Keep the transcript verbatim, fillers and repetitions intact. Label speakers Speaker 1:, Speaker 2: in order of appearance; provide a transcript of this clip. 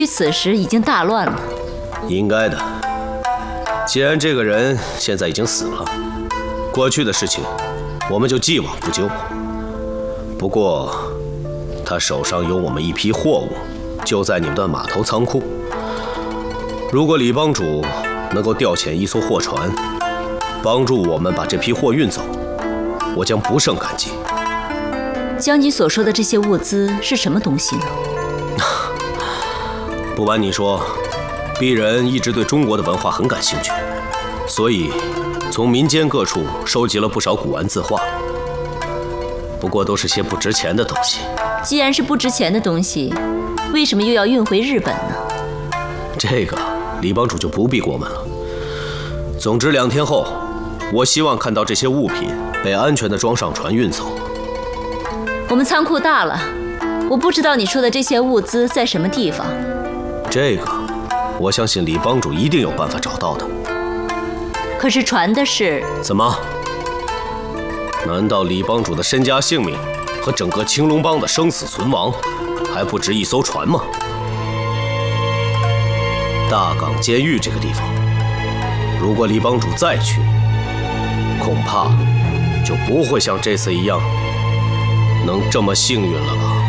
Speaker 1: 此时已经大乱了。
Speaker 2: 应该的。既然这个人现在已经死了，过去的事情我们就既往不咎。不过，他手上有我们一批货物，就在你们的码头仓库。如果李帮主能够调遣一艘货船，帮助我们把这批货运走，我将不胜感激。
Speaker 1: 将军所说的这些物资是什么东西呢？
Speaker 2: 不瞒你说，鄙人一直对中国的文化很感兴趣，所以从民间各处收集了不少古玩字画。不过都是些不值钱的东西。
Speaker 1: 既然是不值钱的东西，为什么又要运回日本呢？
Speaker 2: 这个李帮主就不必过问了。总之，两天后，我希望看到这些物品被安全地装上船运走。
Speaker 1: 我们仓库大了，我不知道你说的这些物资在什么地方。
Speaker 2: 这个，我相信李帮主一定有办法找到的。
Speaker 1: 可是传的是……
Speaker 2: 怎么？难道李帮主的身家性命和整个青龙帮的生死存亡，还不值一艘船吗？大港监狱这个地方，如果李帮主再去，恐怕就不会像这次一样能这么幸运了吧。